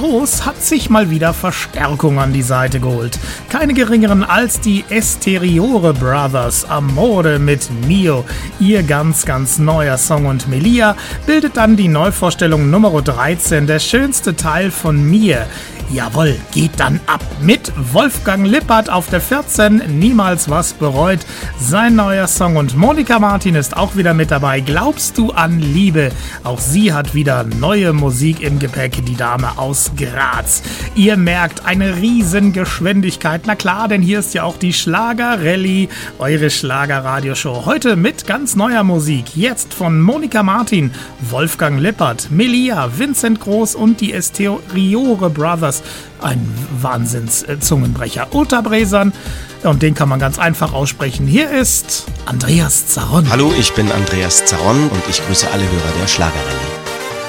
Groß hat sich mal wieder Verstärkung an die Seite geholt. Keine geringeren als die Esteriore Brothers. Amore mit Mio. Ihr ganz neuer Song, und Melia bildet dann die Neuvorstellung Nummer 13, der schönste Teil von mir. Jawohl, geht dann ab mit Wolfgang Lippert auf der 14, Niemals was bereut, sein neuer Song, und Monika Martin ist auch wieder mit dabei, Glaubst du an Liebe? Auch sie hat wieder neue Musik im Gepäck, die Dame aus Graz. Ihr merkt eine riesen Geschwindigkeit, na klar, denn hier ist ja auch die Schlager-Rallye, eure Schlager-Radioshow. Heute mit ganz neuer Musik, jetzt von Monika Martin, Wolfgang Lippert, Melia, Vincent Groß und die Esteriore Brothers. Ein Wahnsinns-Zungenbrecher. Uta Bresern, und den kann man ganz einfach aussprechen. Hier ist Andreas Zaron. Hallo, ich bin Andreas Zaron und ich grüße alle Hörer der Schlagerrallye.